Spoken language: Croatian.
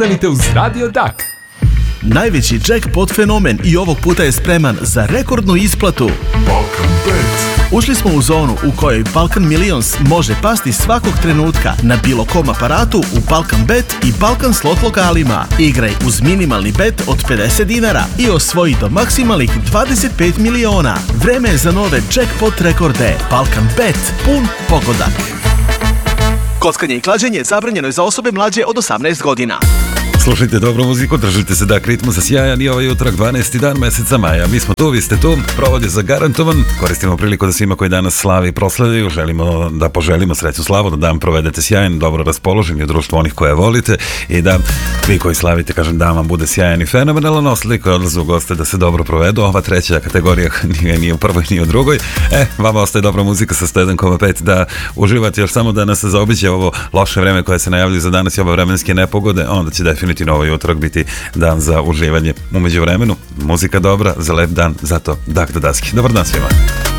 Ostanite uz Radio Dak. Najveći jackpot fenomen i ovog puta je spreman za rekordnu isplatu. Balkan Bet. Ušli smo u zonu u kojoj Balkan Millions može pasti svakog trenutka na bilo kom aparatu u Balkan Bet i Balkan slot lokalima. Igraj uz minimalni bet od 50 dinara i osvoji do maksimalnih 25 miliona. Vreme je za nove jackpot rekorde. Balkan Bet, pun pogodak. Kockanje i klađenje zabranjeno je za osobe mlađe od 18 godina. Slušajte dobru muziku, držite se Dak ritmu za sjajan i ovaj utorak 12. dan meseca maja. Mi smo tu, vi ste tu, provod je zagarantovan. Koristimo priliku da svima koji danas slavi i proslavljaju, želimo da poželimo srećnu slavu, da dan provedete sjajan, dobro raspoloženi u društvu onih koje volite i da vi koji slavite, kažem, dan vam bude sjajan i fenomenalan, ostali koji odlaze u goste da se dobro provedu. Ova treća kategorija nije u prvoj, nije u drugoj. Vama ostaje dobra muzika sa 101,5 da uživate još samo da nas zaobiđe ovo loše vreme koje se najavljuje za danas i ove vremenske nepogode, onda će definitivno ovaj utorak biti dan za uživanje. U međuvremenu, muzika dobra za lep dan, zato Dak do daski. Dobar dan svima.